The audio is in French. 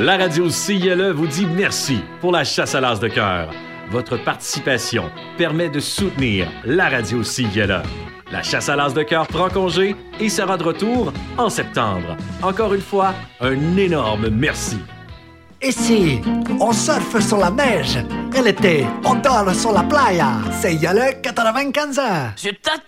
La radio CILE vous dit merci pour la chasse à l'as de cœur. Votre participation permet de soutenir la radio CILE. La chasse à l'as de cœur prend congé et sera de retour en septembre. Encore une fois, un énorme merci. Ici, on surfe sur la neige. Et l'été, on dort sur la playa. C'est CILE 95 ans.